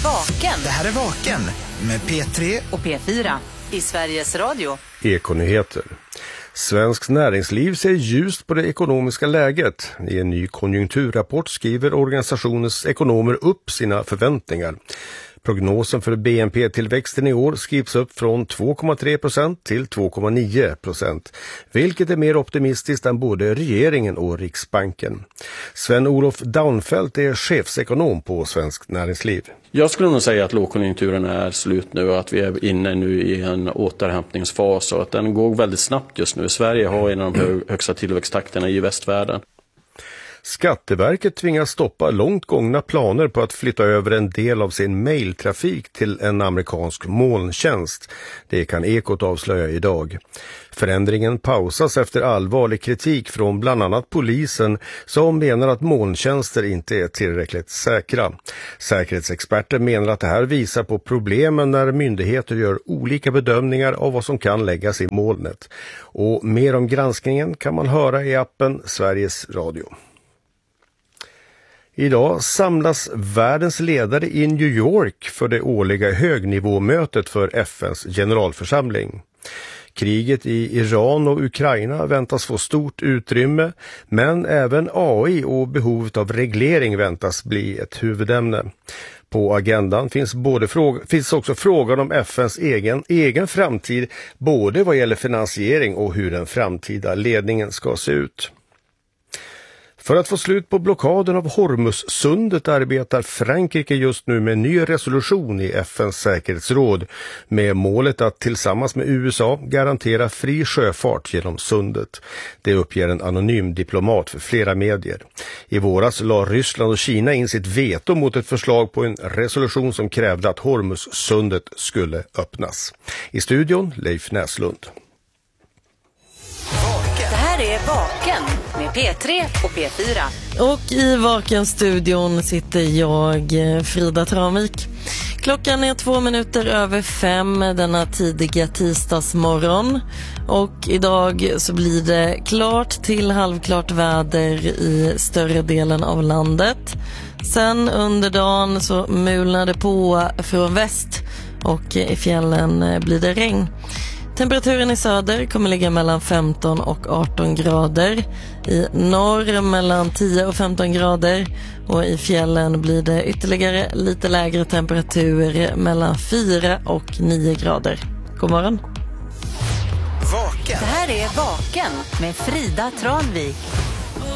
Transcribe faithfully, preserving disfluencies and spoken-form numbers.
Vaken. Det här är Vaken med P tre och P fyra i Sveriges Radio. Ekonyheter. Svenskt näringsliv ser ljust på det ekonomiska läget. I en ny konjunkturrapport skriver organisationens ekonomer upp sina förväntningar. Prognosen för B N P-tillväxten i år skrivs upp från två komma tre procent till två komma nio procent, vilket är mer optimistiskt än både regeringen och Riksbanken. Sven-Olof Daunfeldt är chefsekonom på Svenskt näringsliv. Jag skulle nog säga att lågkonjunkturen är slut nu och att vi är inne nu i en återhämtningsfas och att den går väldigt snabbt just nu. Sverige har en av de högsta tillväxttakterna i västvärlden. Skatteverket tvingas stoppa långt gångna planer på att flytta över en del av sin mejltrafik till en amerikansk molntjänst. Det kan Ekot avslöja idag. Förändringen pausas efter allvarlig kritik från bland annat polisen som menar att molntjänster inte är tillräckligt säkra. Säkerhetsexperter menar att det här visar på problemen när myndigheter gör olika bedömningar av vad som kan läggas i molnet. Och mer om granskningen kan man höra i appen Sveriges Radio. Idag samlas världens ledare i New York för det årliga högnivåmötet för F N:s generalförsamling. Kriget i Iran och Ukraina väntas få stort utrymme, men även A I och behovet av reglering väntas bli ett huvudämne. På agendan finns, både fråga, finns också frågan om F N:s egen, egen framtid, både vad gäller finansiering och hur den framtida ledningen ska se ut. För att få slut på blockaden av Hormuzsundet arbetar Frankrike just nu med en ny resolution i F N:s säkerhetsråd med målet att tillsammans med U S A garantera fri sjöfart genom sundet. Det uppger en anonym diplomat för flera medier. I våras la Ryssland och Kina in sitt veto mot ett förslag på en resolution som krävde att Hormuzsundet skulle öppnas. I studion Leif Näslund. Det här är Vaken med P tre och P fyra. Och i Vaken-studion sitter jag, Frida Tranvik. Klockan är två minuter över fem denna tidiga tisdagsmorgon. Och idag så blir det klart till halvklart väder i större delen av landet. Sen under dagen så mulnar det på från väst och i fjällen blir det regn. Temperaturen i söder kommer ligga mellan femton och arton grader. I norr mellan tio och femton grader. Och i fjällen blir det ytterligare lite lägre temperatur mellan fyra och nio grader. God morgon. Vaken. Det här är Vaken med Frida Tranvik.